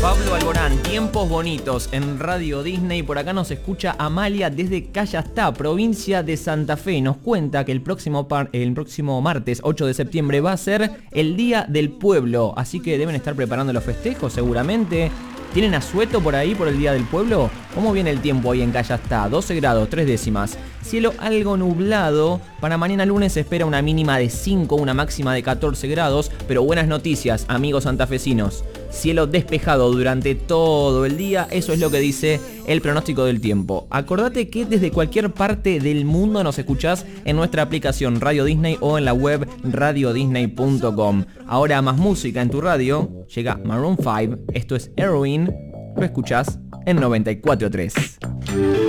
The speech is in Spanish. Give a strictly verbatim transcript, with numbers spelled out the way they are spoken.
Pablo Alborán, Tiempos Bonitos en Radio Disney. Por acá nos escucha Amalia desde Callastá, provincia de Santa Fe. Nos cuenta que el próximo, par, el próximo martes ocho de septiembre va a ser el Día del Pueblo, así que deben estar preparando los festejos seguramente. ¿Tienen asueto por ahí por el Día del Pueblo? ¿Cómo viene el tiempo ahí en Callastá? doce grados, tres décimas. Cielo algo nublado. Para mañana lunes se espera una mínima de cinco, una máxima de catorce grados. Pero buenas noticias, amigos santafesinos. Cielo despejado durante todo el día. Eso es lo que dice el pronóstico del tiempo. Acordate que desde cualquier parte del mundo nos escuchás en nuestra aplicación Radio Disney o en la web radio disney punto com. Ahora más música en tu radio. Llega Maroon cinco. Esto es Heroin. Lo escuchás en noventa y cuatro punto tres.